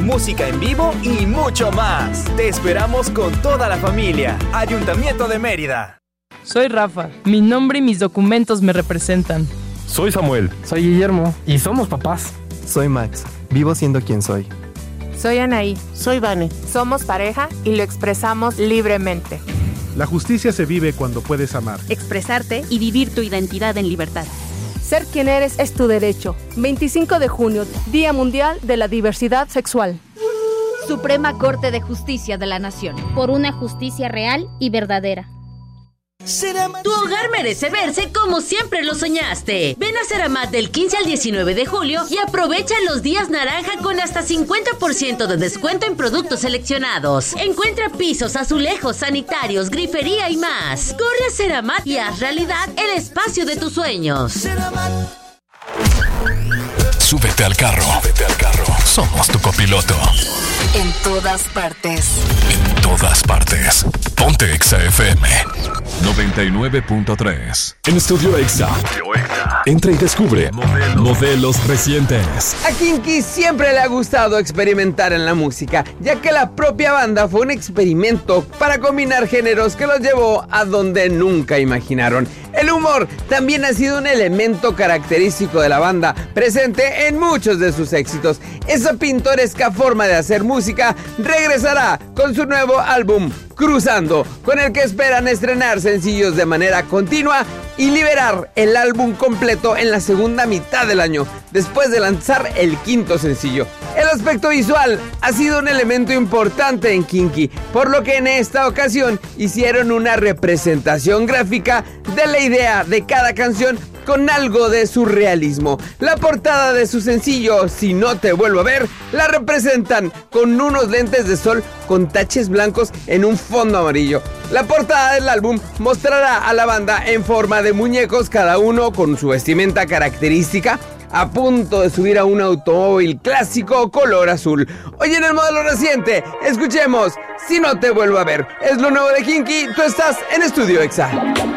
música en vivo y mucho más. Te esperamos con toda la familia. Ayuntamiento de Mérida. Soy Rafa. Mi nombre y mis documentos me representan. Soy Samuel. Soy Guillermo. Y somos papás. Soy Max. Vivo siendo quien soy. Soy Anaí. Soy Vane. Somos pareja y lo expresamos libremente. La justicia se vive cuando puedes amar, expresarte y vivir tu identidad en libertad. Ser quien eres es tu derecho. 25 de junio, Día Mundial de la Diversidad Sexual. Suprema Corte de Justicia de la Nación. Por una justicia real y verdadera. Tu hogar merece verse como siempre lo soñaste. Ven a Ceramat del 15 al 19 de julio y aprovecha los días naranja con hasta 50% de descuento en productos seleccionados. Encuentra pisos, azulejos, sanitarios, grifería y más. Corre a Ceramat y haz realidad el espacio de tus sueños. Súbete al carro. Somos tu copiloto. En todas partes. En todas partes. Ponte Exa FM 99.3. En Estudio Exa. Entra y descubre modelos recientes. A Kinky siempre le ha gustado experimentar en la música, ya que la propia banda fue un experimento para combinar géneros que los llevó a donde nunca imaginaron. El humor también ha sido un elemento característico de la banda, presente en muchos de sus éxitos. Esa pintoresca forma de hacer música regresará con su nuevo álbum Cruzando, con el que esperan estrenar sencillos de manera continua y liberar el álbum completo en la segunda mitad del año, después de lanzar el quinto sencillo. El aspecto visual ha sido un elemento importante en Kinky, por lo que en esta ocasión hicieron una representación gráfica de la idea de cada canción con algo de surrealismo. La portada de su sencillo, Si no te vuelvo a ver, la representan con unos lentes de sol con taches blancos en un fondo amarillo. La portada del álbum mostrará a la banda en forma de muñecos, cada uno con su vestimenta característica, a punto de subir a un automóvil clásico color azul. Hoy en el modelo reciente, escuchemos Si no te vuelvo a ver. Es lo nuevo de Kinky, tú estás en Estudio Exa.